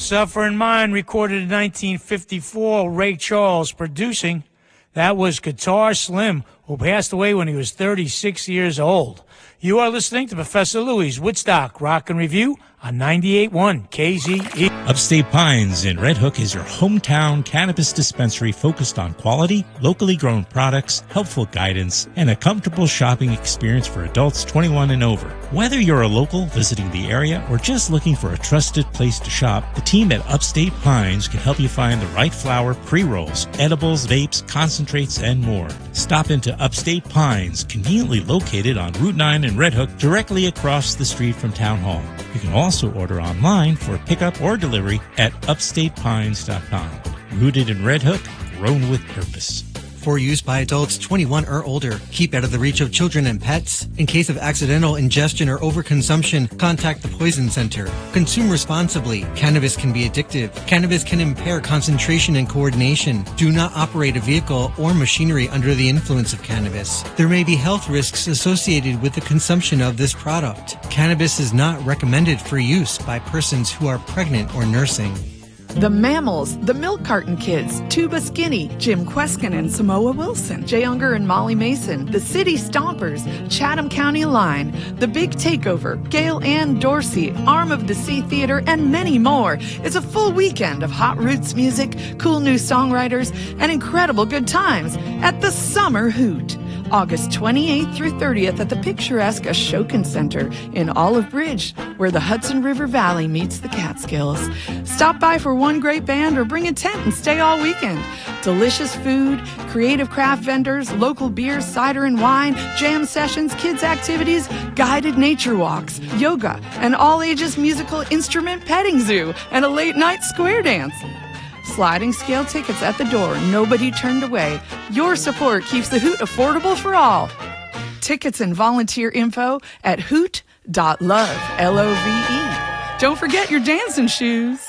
Suffering Mind, recorded in 1954, Ray Charles producing. That was Guitar Slim, who passed away when he was 36 years old. You are listening to Professor Louie's Woodstock Rock and Review on 98.1 KZE. Upstate Pines in Red Hook is your hometown cannabis dispensary focused on quality, locally grown products, helpful guidance, and a comfortable shopping experience for adults 21 and over. Whether you're a local visiting the area or just looking for a trusted place to shop, the team at Upstate Pines can help you find the right flower, pre-rolls, edibles, vapes, concentrates, and more. Stop into Upstate Pines, conveniently located on Route 9 in Red Hook, directly across the street from Town Hall. You can also order online for pickup or delivery at upstatepines.com. Rooted in Red Hook, grown with purpose. For use by adults 21 or older. Keep out of the reach of children and pets. In case of accidental ingestion or overconsumption, contact the Poison Center. Consume responsibly. Cannabis can be addictive. Cannabis can impair concentration and coordination. Do not operate a vehicle or machinery under the influence of cannabis. There may be health risks associated with the consumption of this product. Cannabis is not recommended for use by persons who are pregnant or nursing. The Mammals, the Milk Carton Kids, Tuba Skinny, Jim Kweskin and Samoa Wilson, Jay Unger and Molly Mason, the City Stompers, Chatham County Line, The Big Takeover, Gail Ann Dorsey, Arm of the Sea Theater, and many more. It's a full weekend of hot roots music, cool new songwriters, and incredible good times at the Summer Hoot. August 28th through 30th at the picturesque Ashokan Center in Olive Bridge, where the Hudson River Valley meets the Catskills. Stop by for one great band or bring a tent and stay all weekend. Delicious food, creative craft vendors, local beer, cider and wine, jam sessions, kids activities, guided nature walks, yoga, an all-ages musical instrument petting zoo, and a late-night square dance. Sliding scale tickets at the door. Nobody turned away. Your support keeps the Hoot affordable for all. Tickets and volunteer info at hoot.love, L-O-V-E. Don't forget your dancing shoes.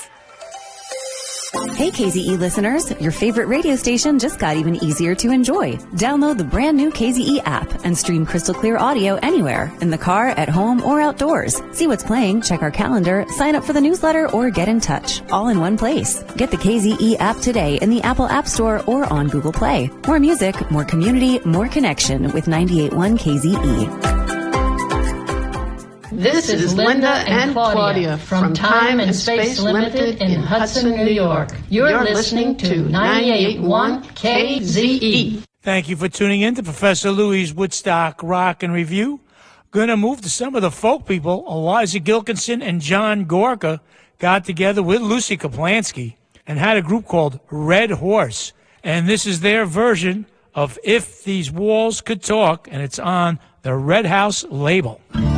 Hey KZE listeners, your favorite radio station just got even easier to enjoy. Download the brand new KZE app and stream crystal clear audio anywhere, in the car, at home, or outdoors. See what's playing, check our calendar, sign up for the newsletter, or get in touch, all in one place. Get the KZE app today in the Apple App Store or on Google Play. More music, more community, more connection with 98.1 KZE. This is Linda and Claudia from Time and Space Limited in Hudson, New York. You're listening to 98.1 KZE. Thank you for tuning in to Professor Louie's Woodstock Rock and Review. Going to move to some of the folk people. Eliza Gilkinson and John Gorka got together with Lucy Kaplansky and had a group called Red Horse. And this is their version of If These Walls Could Talk, and it's on the Red House label.